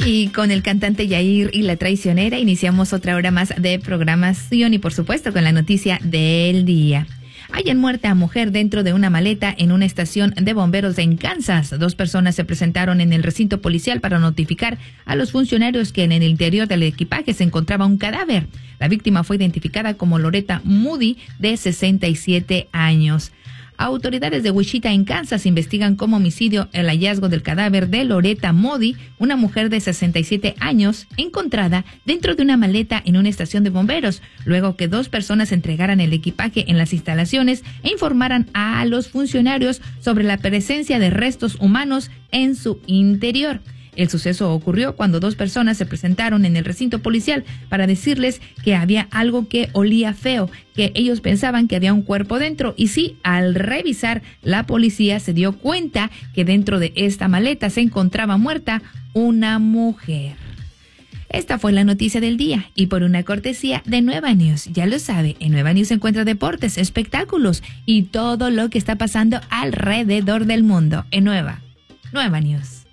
Y con el cantante Yair y la traicionera iniciamos otra hora más de programación y por supuesto con la noticia del día. Hallan muerta a mujer dentro de una maleta en una estación de bomberos en Kansas. 2 personas se presentaron en el recinto policial para notificar a los funcionarios que en el interior del equipaje se encontraba un cadáver. La víctima fue identificada como Loretta Moody, de 67 años. Autoridades de Wichita, en Kansas, investigan como homicidio el hallazgo del cadáver de Loretta Moody, una mujer de 67 años, encontrada dentro de una maleta en una estación de bomberos, luego que 2 personas entregaran el equipaje en las instalaciones e informaran a los funcionarios sobre la presencia de restos humanos en su interior. El suceso ocurrió cuando 2 personas se presentaron en el recinto policial para decirles que había algo que olía feo, que ellos pensaban que había un cuerpo dentro. Y sí, al revisar, la policía se dio cuenta que dentro de esta maleta se encontraba muerta una mujer. Esta fue la noticia del día y por una cortesía de Nueva News. Ya lo sabe, en Nueva News se encuentra deportes, espectáculos y todo lo que está pasando alrededor del mundo. En Nueva News.